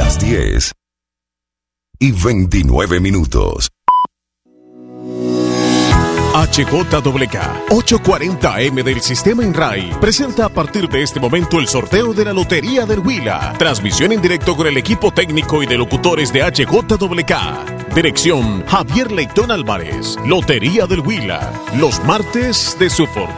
Las 10:29. HJWK 840M del Sistema INRAI presenta a partir de este momento el sorteo de la Lotería del Huila. Transmisión en directo con el equipo técnico y de locutores de HJWK. Dirección Javier Leitón Álvarez. Lotería del Huila. Los martes de su fortuna.